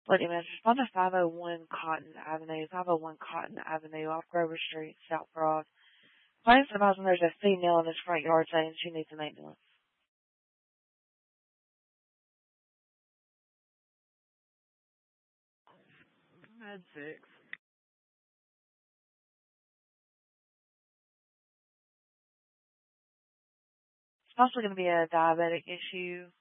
Let me respond to 501 Cotton Avenue, 501 Cotton Avenue off Grover Street, South Broad. Client's advising there's a female in his front yard saying she needs an ambulance. Med 6. It's possibly going to be a diabetic issue.